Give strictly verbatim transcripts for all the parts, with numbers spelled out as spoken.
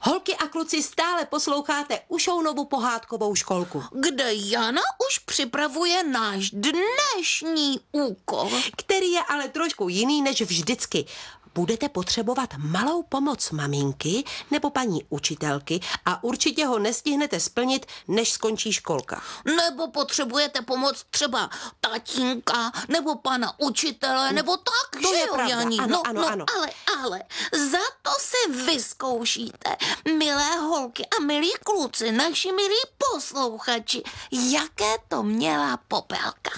Holky a kluci, stále posloucháte Ušounovu pohádkovou školku, kde Jana už připravuje náš dnešní úkol. který je ale trošku jiný než vždycky. Budete potřebovat malou pomoc maminky nebo paní učitelky a určitě ho nestihnete splnit, než skončí školka. Nebo potřebujete pomoc třeba tatínka, nebo pana učitele, nebo tak, To že je jo, pravda. Janí? Ano, no, ano, no, ano. Ale, ale za to se vyzkoušíte, milé holky a milí kluci, naši milí posluchači, jaké to měla Popelka.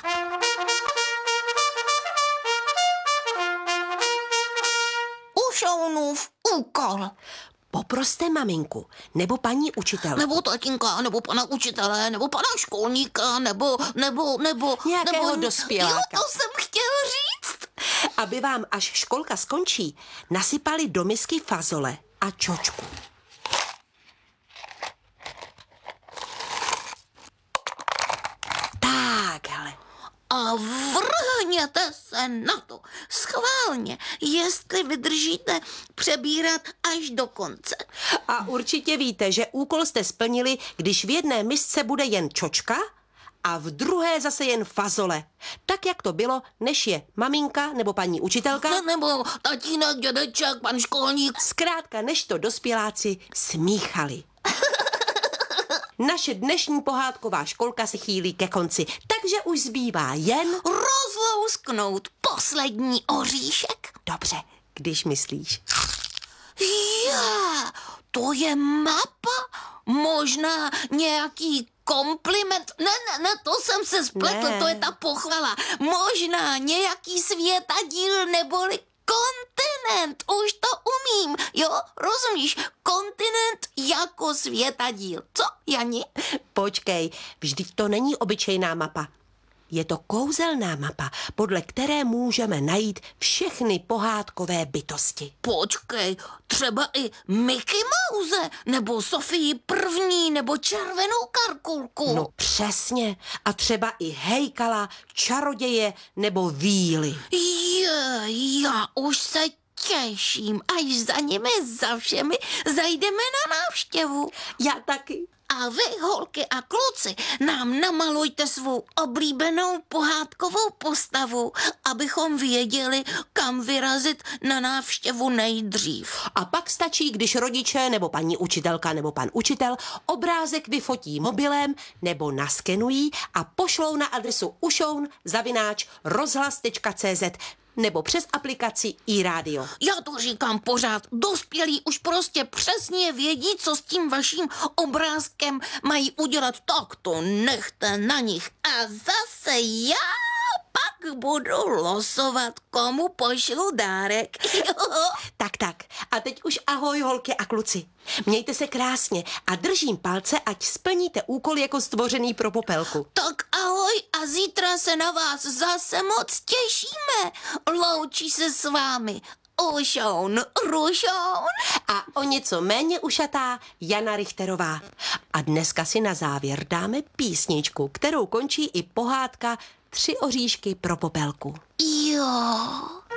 Ušounův úkol. Poproste maminku nebo paní učitelku. Nebo tatínka, nebo pana učitele, nebo pana školníka, nebo, nebo, nebo... Nějakého nebo, dospěláka. Jo, to jsem chtěl říct. Aby vám, až školka skončí, nasypali do misky fazole a čočku. Takhle. A vrhněte se na to. Schválně, jestli vydržíte přebírat až do konce. A určitě víte, že úkol jste splnili, když v jedné misce bude jen čočka a v druhé zase jen fazole. Tak, jak to bylo, než je maminka nebo paní učitelka. Ne, nebo tatínek, dědeček, pan školník. Zkrátka, než to dospěláci smíchali. Naše dnešní pohádková školka se chýlí ke konci, takže už zbývá jen... Rozlousknout poslední oříšek. Dobře, když myslíš. Já, to je mapa? Možná nějaký kompliment? Ne, ne, ne, to jsem se spletl, Ne. to je ta pochvala. Možná nějaký světadíl neboli kontinent, už to umím, jo, rozumíš? Kontinent jako světadíl. Co, Jani? Počkej, vždyť to není obyčejná mapa. Je to kouzelná mapa, podle které můžeme najít všechny pohádkové bytosti. Počkej, třeba i Mickey Mouse, nebo Sofii první, nebo červenou karkulku. No přesně. A třeba i Hejkala, čaroděje nebo víly. Je, já už se těším, až za nimi za všemi zajdeme na návštěvu. Já taky. A vy, holky a kluci, nám namalujte svou oblíbenou pohádkovou postavu, abychom věděli, kam vyrazit na návštěvu nejdřív. A pak stačí, když rodiče nebo paní učitelka nebo pan učitel obrázek vyfotí mobilem nebo naskenují a pošlou na adresu ušoun zavináč rozhlas tečka cé zet nebo přes aplikaci iRádio. Já to říkám pořád, dospělí už prostě přesně vědí, co s tím vaším obrázkem mají udělat. Tak to nechte na nich. A zase já pak budu losovat, komu pošlu dárek. Tak, tak. A teď už ahoj, holky a kluci. Mějte se krásně a držím palce, ať splníte úkol jako stvořený pro Popelku. Tak ahoj a zítra se na vás zase moc těšíme. Loučí se s vámi Ušoun, Rušoun. A o něco méně ušatá Jana Richterová. A dneska si na závěr dáme písničku, kterou končí i pohádka Tři oříšky pro Popelku. Jo.